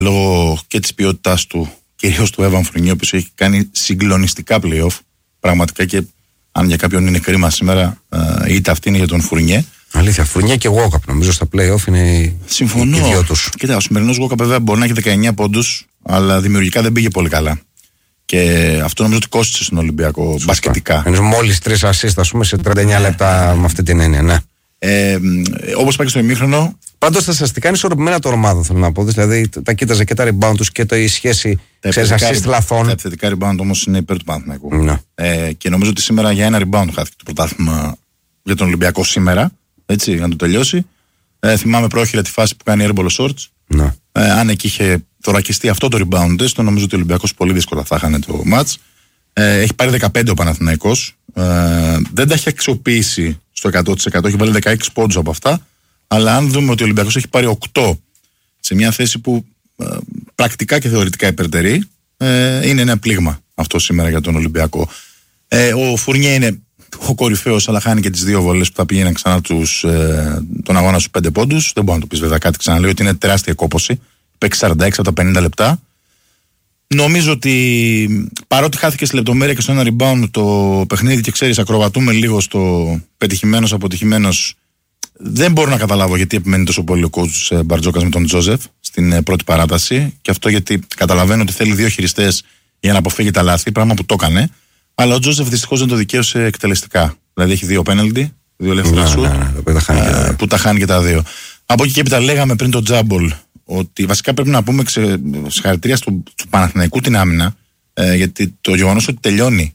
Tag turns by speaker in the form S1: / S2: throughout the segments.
S1: λόγω και της ποιότητάς του, κυρίως του Έβαν Φουρνιέ, ο οποίος έχει κάνει συγκλονιστικά play-off. Πραγματικά, και αν για κάποιον είναι κρίμα σήμερα, είτε αυτή είναι για τον Φουρνιέ.
S2: Αλήθεια, Φουρνιέ και Walkup νομίζω στα play-off είναι.
S1: Συμφωνώ.
S2: Οι δυο τους.
S1: Κοίτα, ο σημερινός Walkup βέβαια μπορεί να έχει 19 πόντους, αλλά δημιουργικά δεν πήγε πολύ καλά. Και αυτό νομίζω ότι κόστησε στον Ολυμπιακό μπασκετικά.
S2: Μόλις 3 assist, ας πούμε, σε 39 λεπτά με αυτή την έννοια, ναι.
S1: Όπως πάει και στο ημίχρονο.
S2: Πάντως τα στατιστικά είναι ισορροπημένα των ομάδων, θέλω να πω. Δηλαδή τα κοίταζε και τα rebound τους και η σχέση assist λαθών.
S1: Τα επιθετικά rebound όμως είναι υπέρ του Παναθηναϊκού.
S2: Ναι.
S1: Και νομίζω ότι σήμερα για ένα rebound χάθηκε το πρωτάθλημα για τον Ολυμπιακό σήμερα. Έτσι, για να το τελειώσει. Θυμάμαι πρόχειρα τη φάση που κάνει airball shorts.
S2: Ναι.
S1: Αν εκεί είχε θωρακιστεί αυτό το rebound, νομίζω ότι ο Ολυμπιακός πολύ δύσκολα θα είχαν το match. Έχει πάρει 15 ο Παναθηναϊκός. Δεν τα έχει αξιοποιήσει στο 100%. Έχει βάλει 16 πόντους από αυτά. Αλλά αν δούμε ότι ο Ολυμπιακός έχει πάρει 8 σε μια θέση που πρακτικά και θεωρητικά υπερτερεί, είναι ένα πλήγμα αυτό σήμερα για τον Ολυμπιακό. Ο Φουρνιέ είναι ο κορυφαίος, αλλά χάνει και τις 2 βολές που θα πήγαιναν ξανά τον αγώνα στους 5 πόντους. Δεν μπορεί να του πεις βέβαια κάτι, ξαναλέω ότι είναι τεράστια κόπωση. Παίξει 46 από τα 50 λεπτά. Νομίζω ότι παρότι χάθηκε στη λεπτομέρεια και στο ένα rebound το παιχνίδι, και ξέρεις, ακροβατούμε λίγο στο πετυχημένος αποτυχημένος, δεν μπορώ να καταλάβω γιατί επιμένει τόσο πολύ ο coach Μπαρτζόκας με τον Τζόζεφ στην πρώτη παράταση. Και αυτό γιατί καταλαβαίνω ότι θέλει 2 χειριστές για να αποφύγει τα λάθη, πράγμα που το έκανε. Αλλά ο Τζόζεφ δυστυχώς δεν το δικαίωσε εκτελεστικά. Δηλαδή έχει 2 penalty, 2 ελεύθερα σουτ, που τα χάνει και τα 2. Από εκεί και έπειτα λέγαμε πριν το τζάμπολ ότι βασικά πρέπει να πούμε συγχαρητήρια του Παναθηναϊκού την άμυνα, γιατί το γεγονός ότι τελειώνει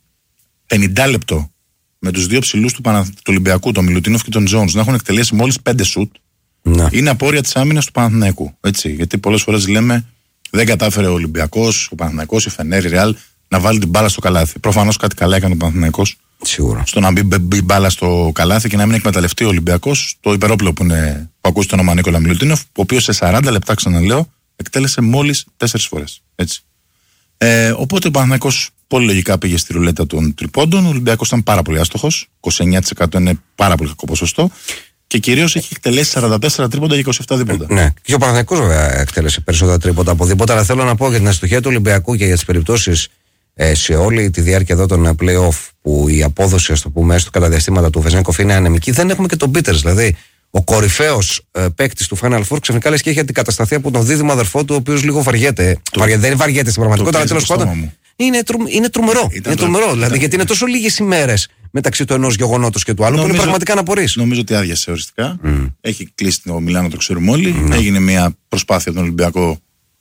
S1: 50 λεπτό με τους 2 ψηλούς του Ολυμπιακού, τον Μιλουτίνοφ και τον Τζόνς, να έχουν εκτελέσει μόλις 5 σουτ, είναι απόρρια της άμυνας του Παναθηναϊκού. Έτσι, γιατί πολλές φορές λέμε δεν κατάφερε ο Ολυμπιακός, ο Παναθηναϊκός, η Φενέρ, η Ρεάλ να βάλει την μπάλα στο καλάθι. Προφανώς κάτι καλά έκανε ο Παναθηναϊκός.
S3: Σίγουρα.
S1: Στο να μπει μπάλα στο καλάθι και να μην εκμεταλλευτεί ο Ολυμπιακός το υπερόπλο που ακούσει τον όνομα Νίκολα Μιλουτίνοφ, ο οποίος σε 40 λεπτά, ξαναλέω, εκτέλεσε μόλις 4 φορές. Έτσι. Οπότε ο Παναθηναϊκός πολύ λογικά πήγε στη ρουλέτα των τριπώντων. Ο Ολυμπιακός ήταν πάρα πολύ άστοχος. 29% είναι πάρα πολύ κακό ποσοστό. Και κυρίως έχει εκτελέσει 44 τρίποντα και 27 δίποντα.
S3: Ναι, και ο Παναθηναϊκός βέβαια εκτέλεσε περισσότερα τρίποντα από δίποντα. Αλλά θέλω να πω για την αστοχία του Ολυμπιακού και για τις περιπτώσεις σε όλη τη διάρκεια εδώ των play-off που η απόδοση, ας το πούμε, έστω κατά διαστήματα του Βεζένκοφ είναι ανεμική. Δεν έχουμε και τον Πίτερς. Δηλαδή, ο κορυφαίος παίκτης του Final Four ξαφνικά λες και έχει αντικατασταθεί από τον δίδυμο αδερφό του, ο οποίος λίγο βαριέται. Δεν βαριέται στην πραγματικότητα, αλλά τέλος πάντων. Είναι τρομερό. Δηλαδή, γιατί είναι τόσο λίγες ημέρες μεταξύ του ενός γεγονότος και του άλλου, που είναι πραγματικά να απορείς.
S1: Νομίζω ότι άδειασε οριστικά. Έχει κλείσει το Μιλάνο, το ξέρουμε όλοι. Έγινε μια προσπάθεια από τον Ολυμπιακό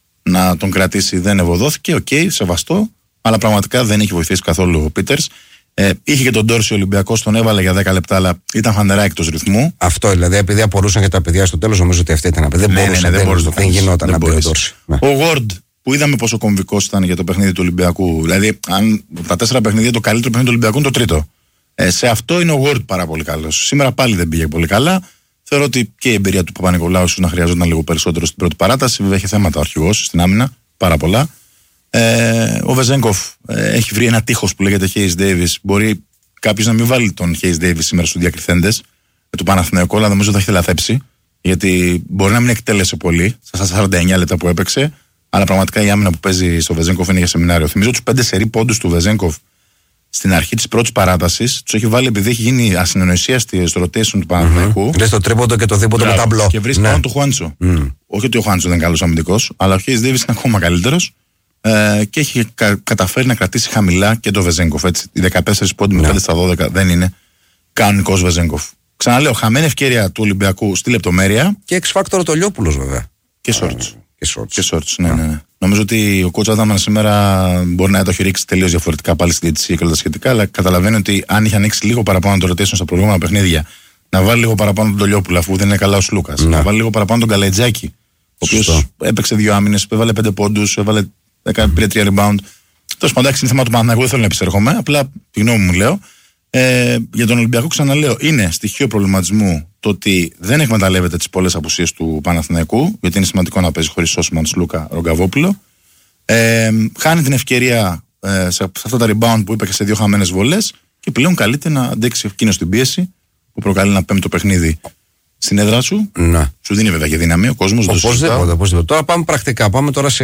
S1: να τον κρατήσει, δεν ευωδόθηκε. Οκ, σεβαστό. Αλλά πραγματικά δεν έχει βοηθήσει καθόλου ο Πίτερς. Είχε και τον Ντόρση ο Ολυμπιακός, τον έβαλε για 10 λεπτά, αλλά ήταν φανερά εκτός ρυθμού.
S3: Αυτό δηλαδή, επειδή απορούσαν και τα παιδιά στο τέλος, νομίζω ότι αυτή ήταν. Δεν γινόταν να μπει ο Ντόρση.
S1: Ο Γουόρντ, που είδαμε πόσο κομβικός ήταν για το παιχνίδι του Ολυμπιακού. Δηλαδή, αν τα 4 παιχνίδια, το καλύτερο παιχνίδι του Ολυμπιακού είναι το τρίτο. Σε αυτό είναι ο Γουόρντ πάρα πολύ καλός. Σήμερα πάλι δεν πήγε πολύ καλά. Θεωρώ ότι και η εμπειρία του Παπα-Νικολάου ίσως να χρειαζόταν λίγο περισσότερο στην πρώτη παράταση. Βέβαια, έχει θέματα ο αρχηγός στην άμυνα, πάρα πολλά. Ο Βεζένκοφ έχει βρει ένα τείχος που λέγεται Hayes Davis. Μπορεί κάποιος να μην βάλει τον Hayes Davis σήμερα στους διακριθέντες του Παναθηναϊκού, αλλά νομίζω θα έχει λαθέψει. Γιατί μπορεί να μην εκτέλεσε πολύ στα 49 λεπτά που έπαιξε, αλλά πραγματικά η άμυνα που παίζει στο Βεζένκοφ είναι για σεμινάριο. Θυμίζω τους 5 σερί πόντους του Βεζένκοφ στην αρχή της πρώτης παράτασης. Τους έχει βάλει επειδή έχει γίνει ασυνεννοησία στο rotation του Παναθηναϊκού.
S3: Λες το τρίποντο και το δίποντο με ταμπλό.
S1: Και βρίσκει πάνω του Χουάντσο. Όχι ότι ο Χουάντσο δεν είναι καλός αμυντικός, αλλά ο Hayes Davis είναι ακόμα καλύτερος. Και έχει καταφέρει να κρατήσει χαμηλά και το Βεζένκοφ. Οι 14 πόντοι με 5 στα 12 δεν είναι κανονικός Βεζένκοφ. Ξαναλέω, χαμένη ευκαιρία του Ολυμπιακού στη λεπτομέρεια.
S3: Και εξφάκτορο το Λιόπουλος βέβαια.
S1: Και Σόρτς.
S3: Και
S1: Σόρτς, ναι. Νομίζω ότι ο coach Άδαμαν σήμερα μπορεί να το έχει ρίξει τελείως διαφορετικά πάλι στη διαιτησία και όλα τα σχετικά. Αλλά καταλαβαίνει ότι αν είχε ανοίξει λίγο παραπάνω το rotation στα προηγούμενα παιχνίδια, να βάλει λίγο παραπάνω τον Λιόπουλο αφού δεν είναι καλά ο Σλούκας, να βάλει λίγο παραπάνω τον Καλετζάκη, ο οποίος έπαιξε 2 άμυνες, έβαλε 5 πόντους, πήρε 3 rebound. Τέλος πάντων, είναι θέμα του Παναθηναϊκού, δεν θέλω να επισέρχομαι. Απλά τη γνώμη μου λέω. Για τον Ολυμπιακό, ξαναλέω, είναι στοιχείο προβληματισμού το ότι δεν εκμεταλλεύεται τις πολλές απουσίες του Παναθηναϊκού, γιατί είναι σημαντικό να παίζει χωρίς Σόσμαν, Σλούκα, Ρογκαβόπουλο. Χάνει την ευκαιρία σε αυτά τα rebound που είπε και σε 2 χαμένες βολές και πλέον καλείται να αντέξει εκείνο την πίεση που προκαλεί ένα 5ο παιχνίδι στην έδρα σου.
S3: Ναι.
S1: Σου δίνει βέβαια και δύναμη ο κόσμος.
S3: Οπωσδήποτε. Τώρα πάμε πρακτικά. Πάμε τώρα σε